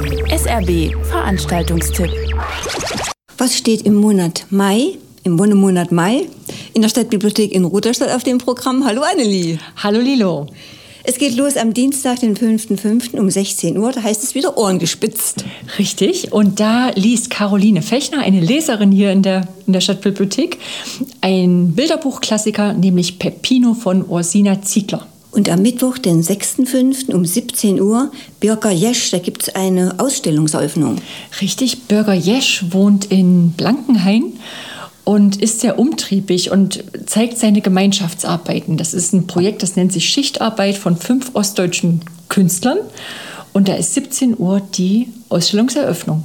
SRB Veranstaltungstipp. Was steht im Monat Mai, im Wonnemonat Mai, in der Stadtbibliothek in Rudolstadt auf dem Programm? Hallo Annelie. Hallo Lilo. Es geht los am Dienstag, den 5.5. um 16 Uhr. Da heißt es wieder Ohren gespitzt. Richtig. Und da liest Caroline Fechner, eine Leserin hier in der Stadtbibliothek, ein Bilderbuchklassiker, nämlich Peppino von Ursina Ziegler. Und am Mittwoch, den 6.5. um 17 Uhr, Birger Jesch, da gibt es eine Ausstellungseröffnung. Richtig. Birger Jesch wohnt in Blankenhain und ist sehr umtriebig und zeigt seine Gemeinschaftsarbeiten. Das ist ein Projekt, das nennt sich Schichtarbeit von 5 ostdeutschen Künstlern. Und da ist 17 Uhr die Ausstellungseröffnung.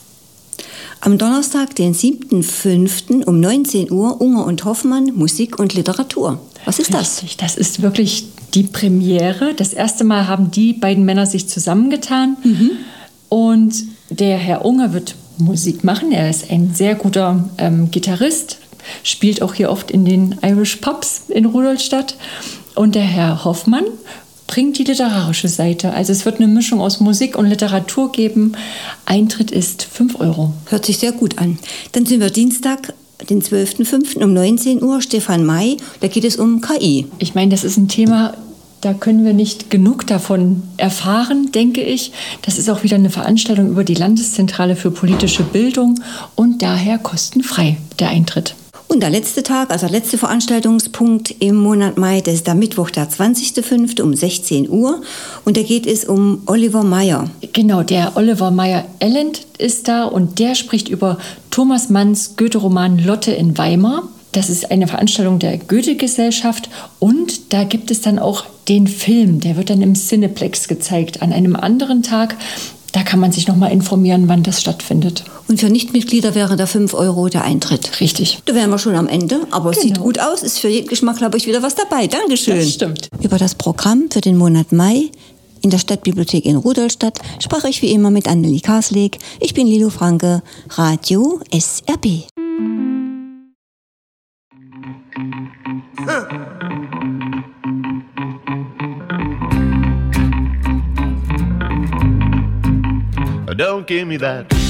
Am Donnerstag, den 7.5. um 19 Uhr, Unger und Hoffmann, Musik und Literatur. Was ist das? Richtig, das ist wirklich die Premiere. Das erste Mal haben die beiden Männer sich zusammengetan. Und der Herr Unger wird Musik machen. Er ist ein sehr guter Gitarrist, spielt auch hier oft in den Irish Pubs in Rudolstadt. Und der Herr Hoffmann bringt die literarische Seite. Also es wird eine Mischung aus Musik und Literatur geben. Eintritt ist 5 Euro. Hört sich sehr gut an. Dann sind wir Dienstag, den 12.5. um 19 Uhr, Stefan May. Da geht es um KI. Ich meine, das ist ein Thema, da können wir nicht genug davon erfahren, denke ich. Das ist auch wieder eine Veranstaltung über die Landeszentrale für politische Bildung und daher kostenfrei der Eintritt. Und der letzte Tag, also der letzte Veranstaltungspunkt im Monat Mai, das ist der Mittwoch, der 20.5. um 16 Uhr. Und da geht es um Oliver Meyer. Genau, der Oliver Meyer-Elend ist da und der spricht über Thomas Manns Goethe-Roman Lotte in Weimar. Das ist eine Veranstaltung der Goethe-Gesellschaft und da gibt es dann auch den Film, der wird dann im Cineplex gezeigt. An einem anderen Tag, da kann man sich noch mal informieren, wann das stattfindet. Und für Nichtmitglieder wäre da 5 Euro der Eintritt. Richtig. Da wären wir schon am Ende, aber es sieht gut aus, ist für jeden Geschmack, glaube ich, wieder was dabei. Dankeschön. Das stimmt. Über das Programm für den Monat Mai in der Stadtbibliothek in Rudolstadt sprach ich wie immer mit Annelie Karsleg. Ich bin Lilo Franke, Radio SRB. Don't give me that